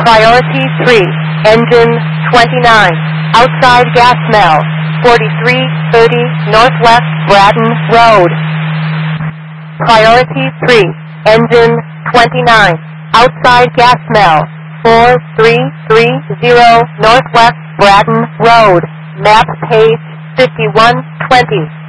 Priority 3, engine 29, outside gas smell, 4330 Northwest Braddon Road. Priority 3, engine 29, outside gas smell, 4330 Northwest Braddon Road. Map page 5120.